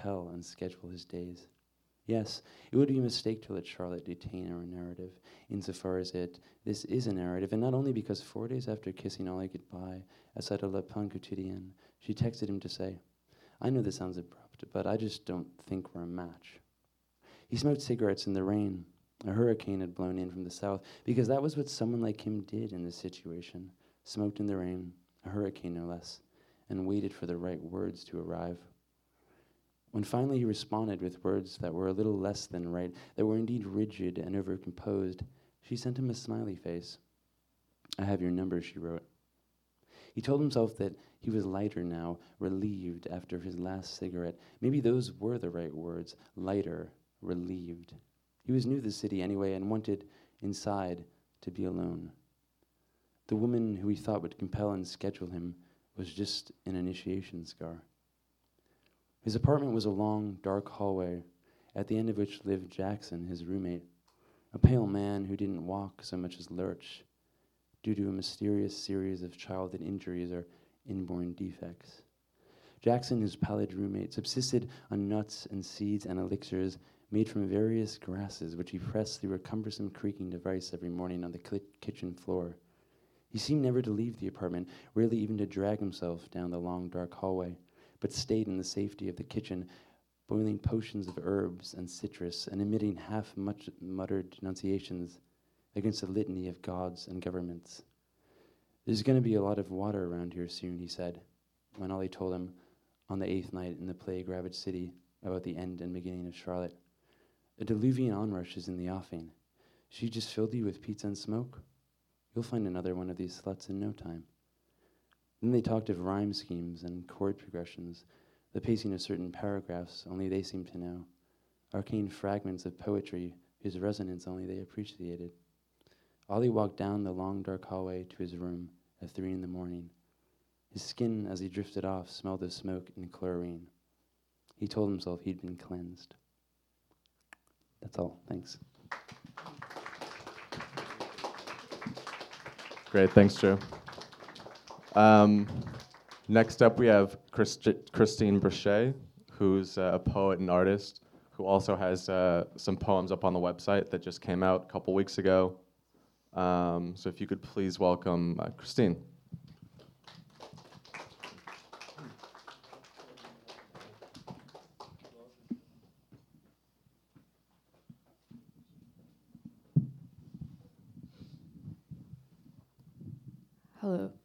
compel and schedule his days. Yes, it would be a mistake to let Charlotte detain our narrative, insofar as this is a narrative, and not only because 4 days after kissing Ollie goodbye, at Le Pain Quotidien, she texted him to say, "I know this sounds abrupt, but I just don't think we're a match." He smoked cigarettes in the rain. A hurricane had blown in from the south, because that was what someone like him did in this situation. Smoked in the rain, a hurricane no less, and waited for the right words to arrive. When finally he responded with words that were a little less than right, that were indeed rigid and overcomposed, she sent him a smiley face. "I have your number," she wrote. He told himself that he was lighter now, relieved after his last cigarette. Maybe those were the right words, lighter, relieved. He was new to the city anyway and wanted, inside, to be alone. The woman who he thought would compel and schedule him was just an initiation scar. His apartment was a long, dark hallway, at the end of which lived Jackson, his roommate, a pale man who didn't walk so much as lurch, due to a mysterious series of childhood injuries or inborn defects. Jackson, his pallid roommate, subsisted on nuts and seeds and elixirs made from various grasses, which he pressed through a cumbersome creaking device every morning on the kitchen floor. He seemed never to leave the apartment, rarely even to drag himself down the long, dark hallway, but stayed in the safety of the kitchen, boiling potions of herbs and citrus and emitting half-muttered denunciations against a litany of gods and governments. "There's going to be a lot of water around here soon," he said, when Ollie told him on the 8th night in the plague-ravaged city about the end and beginning of Charlotte. "A diluvian onrush is in the offing. She just filled you with pizza and smoke? You'll find another one of these sluts in no time." Then they talked of rhyme schemes and chord progressions, the pacing of certain paragraphs only they seemed to know, arcane fragments of poetry whose resonance only they appreciated. Ollie walked down the long, dark hallway to his room at 3 a.m. His skin, as he drifted off, smelled of smoke and chlorine. He told himself he'd been cleansed. That's all. Thanks. Great. Thanks, Joe. Next up, we have Christine Brachet, who's a poet and artist, who also has some poems up on the website that just came out a couple weeks ago. So if you could please welcome Christine. Hello.